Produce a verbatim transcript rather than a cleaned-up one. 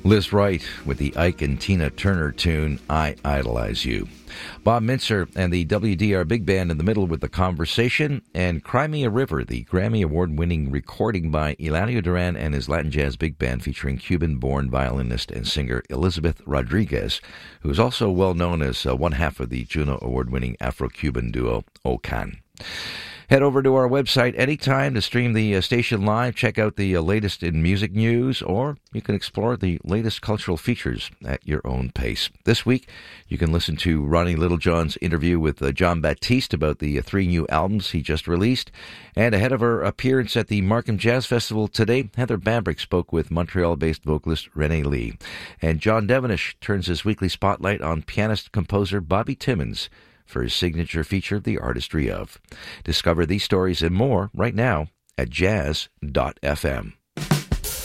Liz Wright with the Ike and Tina Turner tune, I Idolize You. Bob Mintzer and the W D R Big Band in the middle with The Conversation, and Cry Me a River, the Grammy Award-winning recording by Eladio Duran and his Latin Jazz Big Band featuring Cuban-born violinist and singer Elizabeth Rodriguez, who is also well known as uh, one half of the Juno Award-winning Afro-Cuban duo Ocan. Head over to our website anytime to stream the uh, station live, check out the uh, latest in music news, or you can explore the latest cultural features at your own pace. This week, you can listen to Ronnie Littlejohn's interview with uh, John Baptiste about the uh, three new albums he just released. And ahead of her appearance at the Markham Jazz Festival today, Heather Bambrick spoke with Montreal-based vocalist Renee Lee. And John Devenish turns his weekly spotlight on pianist-composer Bobby Timmons for his signature feature, The Artistry Of. Discover these stories and more right now at jazz dot f m.